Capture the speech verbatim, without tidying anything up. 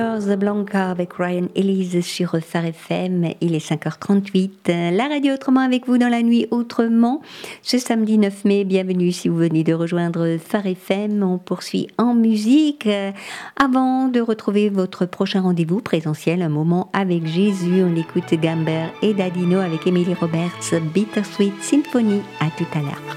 Blanca avec Ryan Ellis sur Phare F M. Il est cinq heures trente-huit. La radio autrement avec vous dans la nuit autrement. Ce samedi neuf mai, bienvenue si vous venez de rejoindre Phare F M. On poursuit en musique. Avant de retrouver votre prochain rendez-vous présentiel, un moment avec Jésus, on écoute Gamber et Dadino avec Emily Roberts, Bittersweet Symphony. À tout à l'heure.